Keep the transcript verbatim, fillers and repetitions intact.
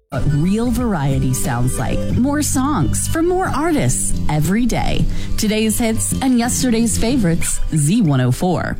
What real variety sounds like. More songs from more artists every day. Today's hits and yesterday's favorites. Z one oh four.